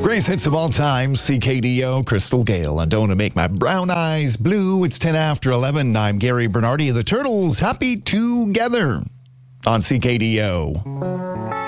Greatest hits of all time, CKDO, Crystal Gale. And don't want to make my brown eyes blue. It's 10 after 11. I'm Gary Bernardi of the Turtles. Happy together on CKDO.